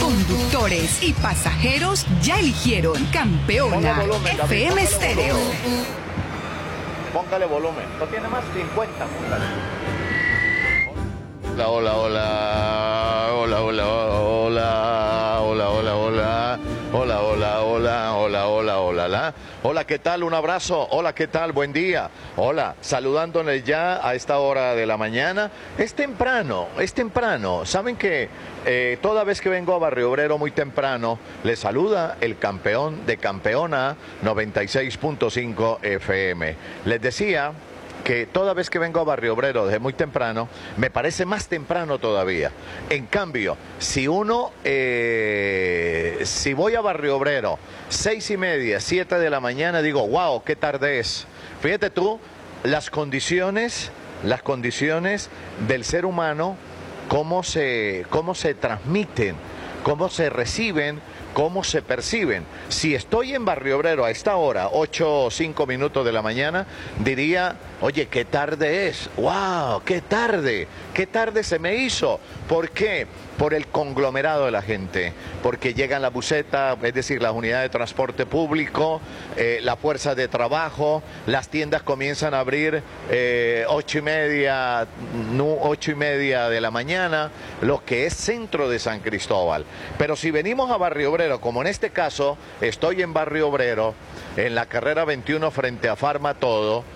Conductores y pasajeros ya eligieron Campeona FM Stereo. Póngale volumen. No tiene más 50. Póngale. Hola, hola, hola, hola, hola, hola, hola, hola, hola, hola, hola, hola, hola, hola. Hola, ¿qué tal? Un abrazo. Hola, ¿qué tal? Buen día. Hola, saludándoles ya a esta hora de la mañana. Es temprano. Saben que toda vez que vengo a Barrio Obrero muy temprano, les saluda el campeón de Campeona 96.5 FM. Les decía que toda vez que vengo a Barrio Obrero desde muy temprano, me parece más temprano todavía. En cambio, si voy a Barrio Obrero 6:30, 7 de la mañana, digo, wow, qué tarde es. Fíjate tú, las condiciones del ser humano, cómo se transmiten, cómo se reciben, cómo se perciben. Si estoy en Barrio Obrero a esta hora, 8:05 de la mañana, diría, oye, qué tarde es, wow, qué tarde se me hizo. ¿Por qué? Por el conglomerado de la gente, porque llegan la buseta, es decir, las unidades de transporte público, la fuerza de trabajo, las tiendas comienzan a abrir 8:30 de la mañana, lo que es centro de San Cristóbal. Pero si venimos a Barrio Obrero, como en este caso, estoy en Barrio Obrero, en la carrera 21 frente a Farma Todo,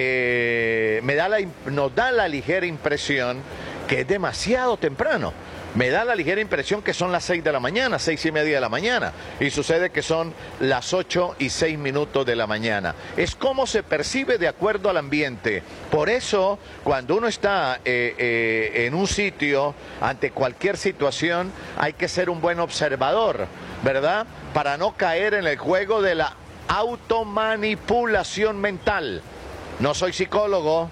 nos da la ligera impresión que es demasiado temprano. Me da la ligera impresión que son las 6 de la mañana, 6:30 de la mañana, y sucede que son las 8:06 de la mañana. Es como se percibe de acuerdo al ambiente. Por eso, cuando uno está en un sitio, ante cualquier situación, hay que ser un buen observador, ¿verdad? Para no caer en el juego de la automanipulación mental. No soy psicólogo,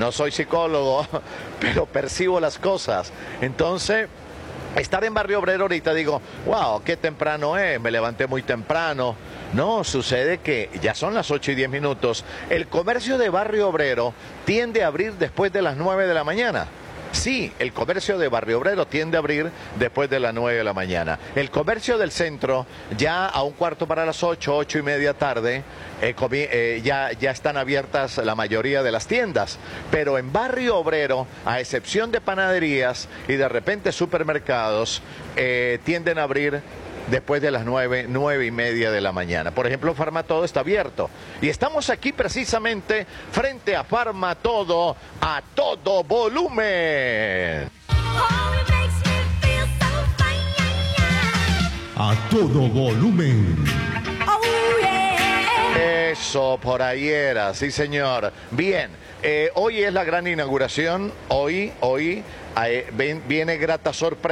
pero percibo las cosas. Entonces, estar en Barrio Obrero ahorita digo, wow, qué temprano es, me levanté muy temprano. No, sucede que ya son las 8:10. El comercio de Barrio Obrero tiende a abrir después de las 9 de la mañana. Sí, el comercio de Barrio Obrero tiende a abrir después de las 9 de la mañana. El comercio del centro, ya a 8:45, 8:30 tarde, ya están abiertas la mayoría de las tiendas. Pero en Barrio Obrero, a excepción de panaderías y de repente supermercados, tienden a abrir después de las 9:30 de la mañana. Por ejemplo, Farma Todo está abierto. Y estamos aquí precisamente frente a Farma Todo, a todo volumen. A todo volumen. Eso, por ahí era, sí señor. Bien, hoy es la gran inauguración, hoy viene grata sorpresa.